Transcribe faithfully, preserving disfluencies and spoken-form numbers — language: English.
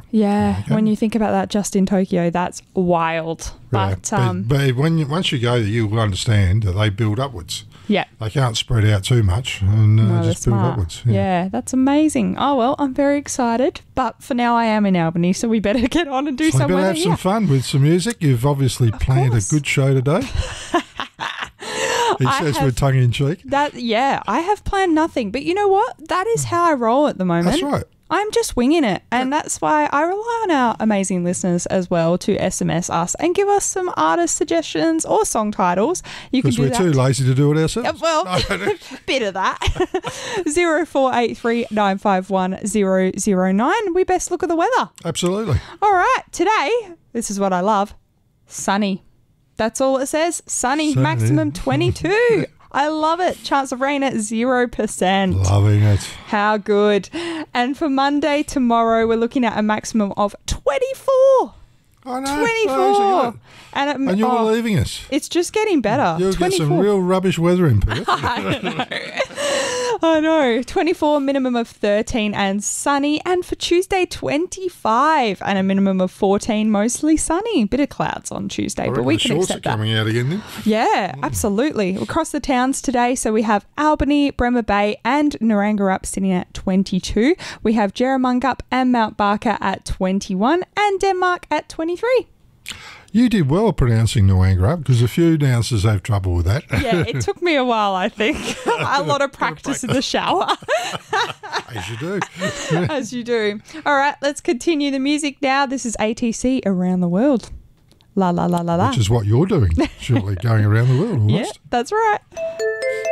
Yeah, Okay. when you think about that just in Tokyo, that's wild. Yeah, But, um, but when you, once you go there, you'll understand that they build upwards. yeah. They can't spread out too much and uh, No, they're just build smart. upwards. Yeah. that's amazing. Oh, well, I'm very excited. But for now, I am in Albany, so we better get on and do So you somewhere better have there. some Yeah. fun with some music. You've obviously planned course. a good show today. He I says have- with tongue in cheek. That yeah, I have planned nothing. But you know what? That is how I roll at the moment. That's right. I'm just winging it. And that's why I rely on our amazing listeners as well to S M S us and give us some artist suggestions or song titles. You can Because do we're that. too lazy to do it Uh, ourselves. Well, bit of that. Zero four eight three nine five one zero zero nine. We best look at the weather. Absolutely. All right, today, this is what I love. Sunny. That's all it says. Sunny, Sunny. maximum twenty-two. I love it. Chance of rain at zero percent. Loving it. How good. And for Monday, tomorrow, we're looking at a maximum of twenty-four. I know. twenty-four. And, it, And you're oh, leaving us. it's just getting better. You'll get some twenty-four. real rubbish weather in Perth. I know. twenty-four, minimum of thirteen and sunny. And for Tuesday, twenty-five and a minimum of fourteen, mostly sunny. Bit of clouds on Tuesday, I but reckon we the can shorts are accept that. coming out again then. Yeah, absolutely. Across the towns today, so we have Albany, Bremer Bay and Naranggarup sitting at twenty-two. We have Jerramungup and Mount Barker at twenty-one and Denmark at twenty-three. You did well pronouncing Naranggarup because a few announcers have trouble with that. Yeah, it took me a while, I think. A lot of practice in the shower. As you do. As you do. All right, let's continue the music now. This is A T C Around the World. La la la la la. Which is what you're doing, surely, going around the world Yeah, almost. that's right.